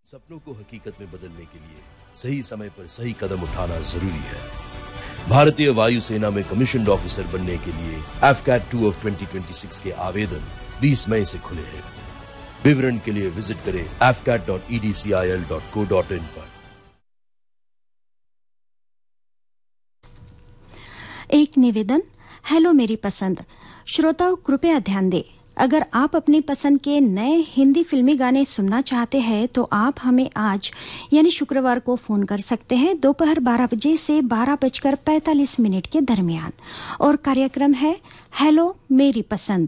सपनों को हकीकत में बदलने के लिए सही समय पर सही कदम उठाना जरूरी है। भारतीय वायुसेना में कमीशन्ड ऑफिसर बनने के लिए AFCAT 2 of 2026 के आवेदन 20 मई से खुले हैं। विवरण के लिए विजिट करें afcat.edcil.co.in पर। एक निवेदन। हेलो मेरी पसंद श्रोताओं, कृपया ध्यान दें। अगर आप अपनी पसंद के नए हिंदी फिल्मी गाने सुनना चाहते हैं तो आप हमें आज यानी शुक्रवार को फोन कर सकते हैं दोपहर 12 बजे से 12:45 के दरमियान। और कार्यक्रम है हेलो मेरी पसंद।